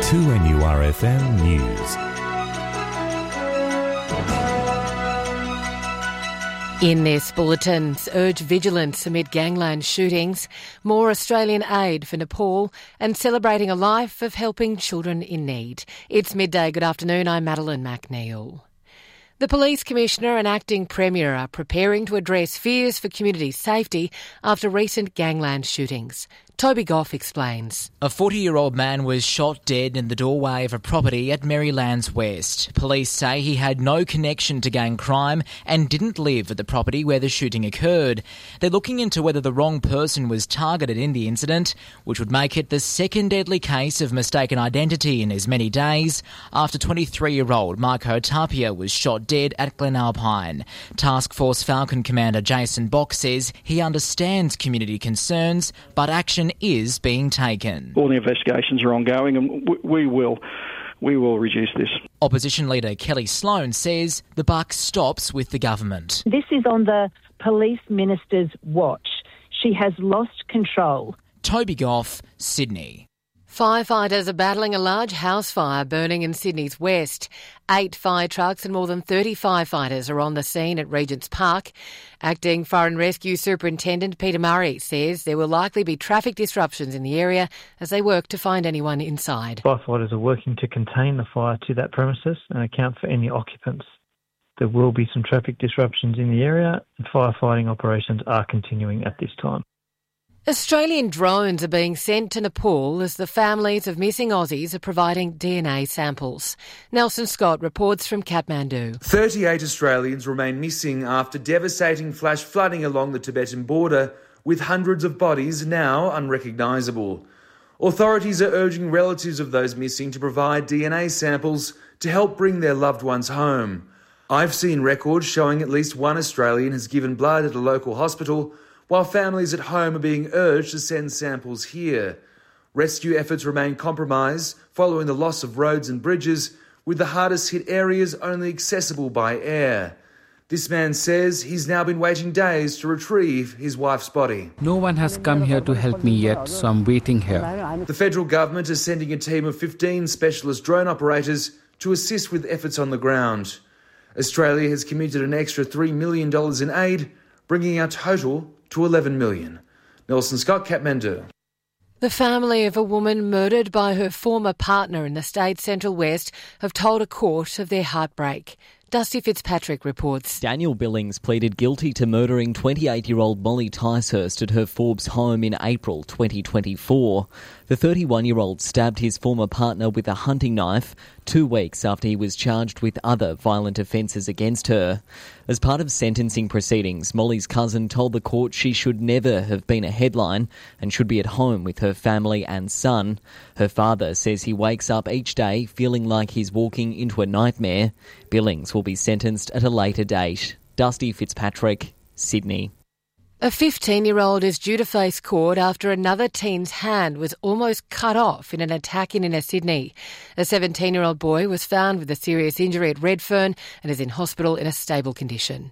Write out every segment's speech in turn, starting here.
2NURFM News. In this bulletin, urge vigilance amid gangland shootings, more Australian aid for Nepal, and celebrating a life of helping children in need. It's midday. Good afternoon. I'm Madeline McNeil. The Police Commissioner and Acting Premier are preparing to address fears for community safety after recent gangland shootings. Toby Goff explains. A 40-year-old man was shot dead in the doorway of a property at Merrylands West. Police say he had no connection to gang crime and didn't live at the property where the shooting occurred. They're looking into whether the wrong person was targeted in the incident, which would make it the second deadly case of mistaken identity in as many days after 23-year-old Marco Tapia was shot dead at Glenalpine. Task Force Falcon Commander Jason Bock says he understands community concerns, but action is being taken. All the investigations are ongoing and we will reduce this. Opposition leader Kelly Sloan says the buck stops with the government. This is on the police minister's watch. She has lost control. Toby Goff, Sydney. Firefighters are battling a large house fire burning in Sydney's west. 8 fire trucks and more than 30 firefighters are on the scene at Regent's Park. Acting Fire and Rescue Superintendent Peter Murray says there will likely be traffic disruptions in the area as they work to find anyone inside. Firefighters are working to contain the fire to that premises and account for any occupants. There will be some traffic disruptions in the area and firefighting operations are continuing at this time. Australian drones are being sent to Nepal as the families of missing Aussies are providing DNA samples. Nelson Scott reports from Kathmandu. 38 Australians remain missing after devastating flash flooding along the Tibetan border, with hundreds of bodies now unrecognisable. Authorities are urging relatives of those missing to provide DNA samples to help bring their loved ones home. I've seen records showing at least one Australian has given blood at a local hospital, while families at home are being urged to send samples here. Rescue efforts remain compromised following the loss of roads and bridges, with the hardest hit areas only accessible by air. This man says he's now been waiting days to retrieve his wife's body. No one has come here to help me yet, so I'm waiting here. The federal government is sending a team of 15 specialist drone operators to assist with efforts on the ground. Australia has committed an extra $3 million in aid, bringing our total to $11 million. Nelson Scott, Kathmandu. The family of a woman murdered by her former partner in the state's Central West have told a court of their heartbreak. Dusty Fitzpatrick reports. Daniel Billings pleaded guilty to murdering 28-year-old Molly Ticehurst at her Forbes home in April 2024. The 31-year-old stabbed his former partner with a hunting knife 2 weeks after he was charged with other violent offences against her. As part of sentencing proceedings, Molly's cousin told the court she should never have been a headline and should be at home with her family and son. Her father says he wakes up each day feeling like he's walking into a nightmare. Billings will be sentenced at a later date. Dusty Fitzpatrick, Sydney. A 15-year-old is due to face court after another teen's hand was almost cut off in an attack in inner Sydney. A 17-year-old boy was found with a serious injury at Redfern and is in hospital in a stable condition.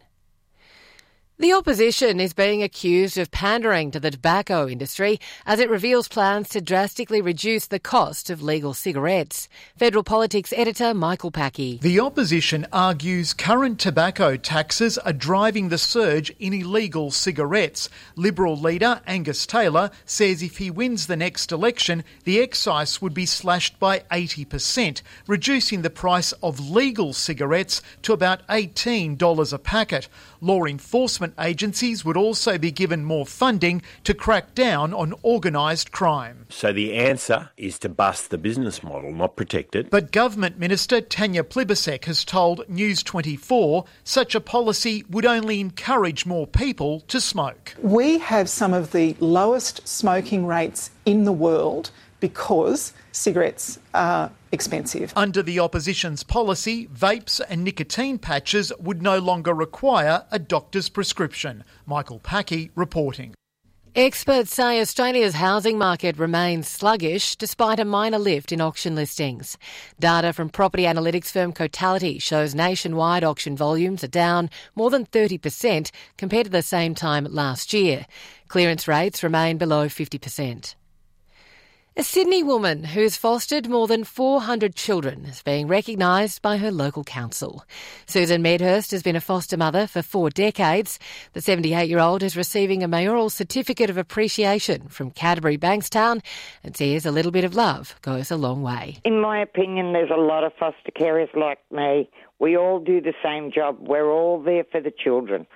The opposition is being accused of pandering to the tobacco industry as it reveals plans to drastically reduce the cost of legal cigarettes. Federal Politics editor Michael Packey. The opposition argues current tobacco taxes are driving the surge in illegal cigarettes. Liberal leader Angus Taylor says if he wins the next election, the excise would be slashed by 80%, reducing the price of legal cigarettes to about $18 a packet. Law enforcement agencies would also be given more funding to crack down on organised crime. So the answer is to bust the business model, not protect it. But Government Minister Tanya Plibersek has told News 24 such a policy would only encourage more people to smoke. We have some of the lowest smoking rates in the world because cigarettes are expensive. Under the opposition's policy, vapes and nicotine patches would no longer require a doctor's prescription. Michael Packey reporting. Experts say Australia's housing market remains sluggish despite a minor lift in auction listings. Data from property analytics firm Cotality shows nationwide auction volumes are down more than 30% compared to the same time last year. Clearance rates remain below 50%. A Sydney woman who's fostered more than 400 children is being recognised by her local council. Susan Medhurst has been a foster mother for 4 decades. The 78-year-old is receiving a mayoral certificate of appreciation from Canterbury Bankstown and says a little bit of love goes a long way. In my opinion, there's a lot of foster carers like me. We all do the same job. We're all there for the children.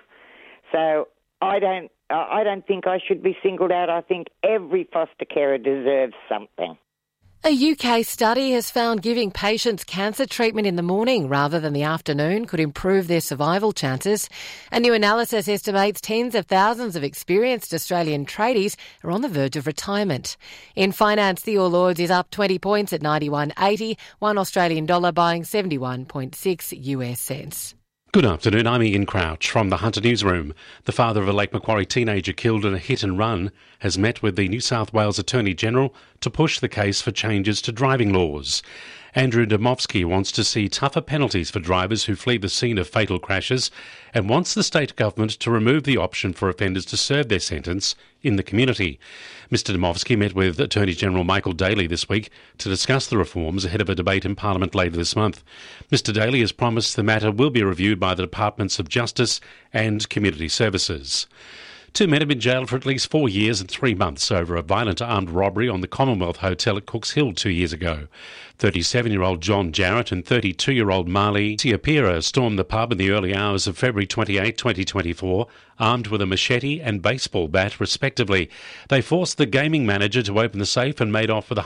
So I don't think I should be singled out. I think every foster carer deserves something. A UK study has found giving patients cancer treatment in the morning rather than the afternoon could improve their survival chances. A new analysis estimates tens of thousands of experienced Australian tradies are on the verge of retirement. In finance, the All Ords is up 20 points at 91.80, $1 Australian dollar buying 71.6 US cents. Good afternoon, I'm Ian Crouch from the Hunter Newsroom. The father of a Lake Macquarie teenager killed in a hit and run has met with the New South Wales Attorney-General to push the case for changes to driving laws. Andrew Dmowski wants to see tougher penalties for drivers who flee the scene of fatal crashes and wants the state government to remove the option for offenders to serve their sentence in the community. Mr Dmowski met with Attorney-General Michael Daly this week to discuss the reforms ahead of a debate in Parliament later this month. Mr Daly has promised the matter will be reviewed by the Departments of Justice and Community Services. 2 men have been jailed for at least 4 years and 3 months over a violent armed robbery on the Commonwealth Hotel at Cooks Hill 2 years ago. 37-year-old John Jarrett and 32-year-old Marley Tiapira stormed the pub in the early hours of February 28, 2024, armed with a machete and baseball bat, respectively. They forced the gaming manager to open the safe and made off with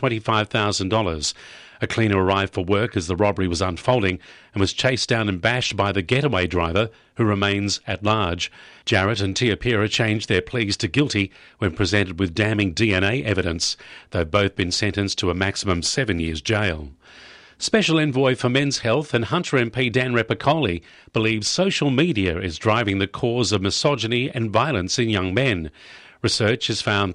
$125,000. A cleaner arrived for work as the robbery was unfolding and was chased down and bashed by the getaway driver, who remains at large. Jarrett and Tiapira changed their pleas to guilty when presented with damning DNA evidence. They've both been sentenced to a maximum 7 years jail. Special Envoy for Men's Health and Hunter MP Dan Repicoli believes social media is driving the cause of misogyny and violence in young men. Research has found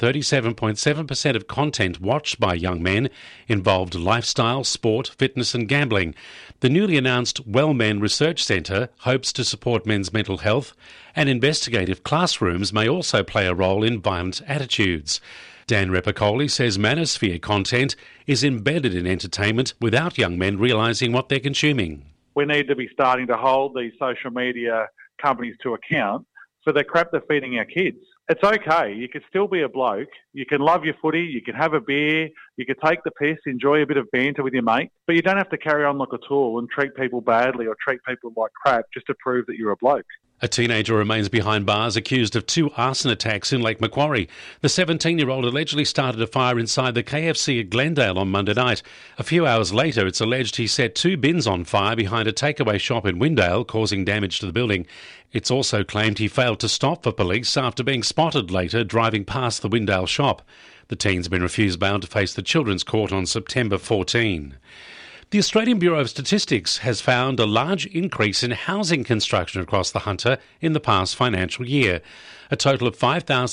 37.7% of content watched by young men involved lifestyle, sport, fitness and gambling. The newly announced Well Men Research Centre hopes to support men's mental health and investigate if classrooms may also play a role in violent attitudes. Dan Repicoli says manosphere content is embedded in entertainment without young men realising what they're consuming. We need to be starting to hold these social media companies to account for the crap they're feeding our kids. It's okay. You can still be a bloke. You can love your footy. You can have a beer. You can take the piss, enjoy a bit of banter with your mate. But you don't have to carry on like a tool and treat people badly or treat people like crap just to prove that you're a bloke. A teenager remains behind bars accused of 2 arson attacks in Lake Macquarie. The 17-year-old allegedly started a fire inside the KFC at Glendale on Monday night. A few hours later, it's alleged he set 2 bins on fire behind a takeaway shop in Windale, causing damage to the building. It's also claimed he failed to stop for police after being spotted later driving past the Windale shop. The teen's been refused bail to face the Children's Court on September 14. The Australian Bureau of Statistics has found a large increase in housing construction across the Hunter in the past financial year. A total of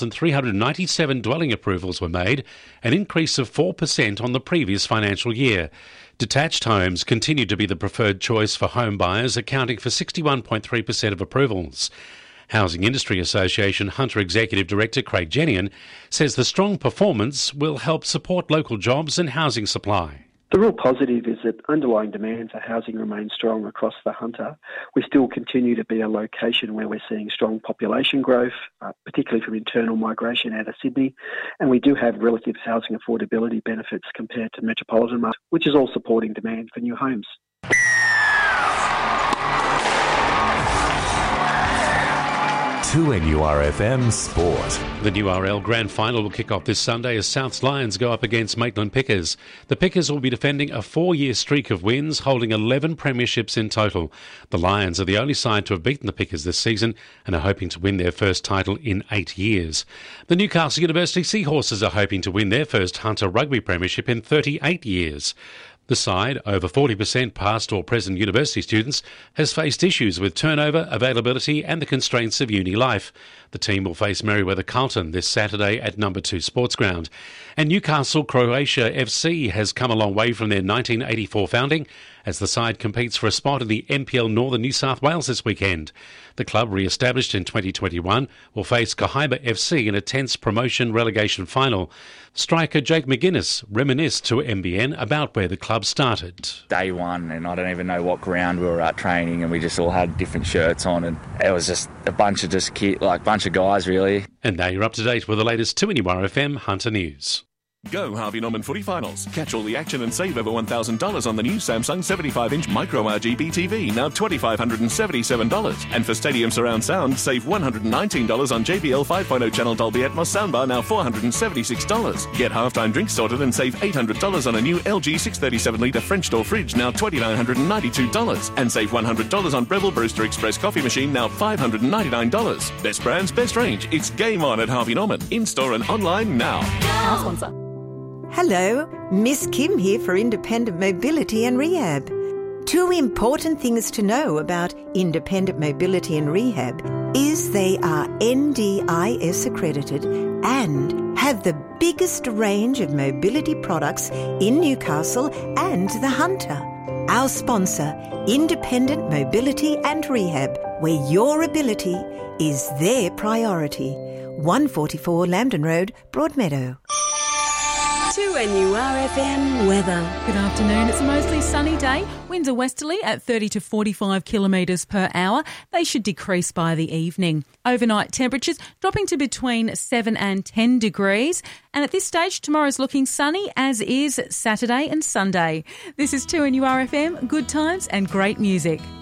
5,397 dwelling approvals were made, an increase of 4% on the previous financial year. Detached homes continue to be the preferred choice for home buyers, accounting for 61.3% of approvals. Housing Industry Association Hunter Executive Director Craig Jenian says the strong performance will help support local jobs and housing supply. The real positive is that underlying demand for housing remains strong across the Hunter. We still continue to be a location where we're seeing strong population growth, particularly from internal migration out of Sydney, and we do have relative housing affordability benefits compared to metropolitan markets, which is all supporting demand for new homes. 2NURFM Sport. The new RL Grand Final will kick off this Sunday as South's Lions go up against Maitland Pickers. The Pickers will be defending a 4-year streak of wins, holding 11 premierships in total. The Lions are the only side to have beaten the Pickers this season and are hoping to win their first title in 8 years. The Newcastle University Seahorses are hoping to win their first Hunter Rugby premiership in 38 years. The side, over 40% past or present university students, has faced issues with turnover, availability and the constraints of uni life. The team will face Merewether Carlton this Saturday at No. 2 Sports Ground. And Newcastle Croatia FC has come a long way from their 1984 founding as the side competes for a spot in the NPL Northern New South Wales this weekend. The club, re-established in 2021, will face Cohiba FC in a tense promotion relegation final. Striker Jake McGuinness reminisced to NBN about where the club started. Day one, and I don't even know what ground we were at training, and we just all had different shirts on, and it was just a bunch of bunch of guys, really. And now you're up to date with the latest 2NURFM Hunter News. Go Harvey Norman Footy Finals. Catch all the action and save over $1,000 on the new Samsung 75-inch Micro RGB TV, now $2,577. And for Stadium Surround Sound, save $119 on JBL 5.0 channel Dolby Atmos soundbar, now $476. Get halftime drinks sorted and save $800 on a new LG 637-litre French door fridge, now $2,992. And save $100 on Breville Brewster Express coffee machine, now $599. Best brands, best range. It's game on at Harvey Norman. In-store and online now. Our sponsor. Hello, Miss Kim here for Independent Mobility and Rehab. Two important things to know about Independent Mobility and Rehab is they are NDIS accredited and have the biggest range of mobility products in Newcastle and the Hunter. Our sponsor, Independent Mobility and Rehab, where your ability is their priority. 144 Lambton Road, Broadmeadow. 2NURFM weather. Good afternoon. It's a mostly sunny day. Winds are westerly at 30 to 45 kilometres per hour. They should decrease by the evening. Overnight temperatures dropping to between 7 and 10 degrees. And at this stage, tomorrow's looking sunny, as is Saturday and Sunday. This is 2NURFM, good times and great music.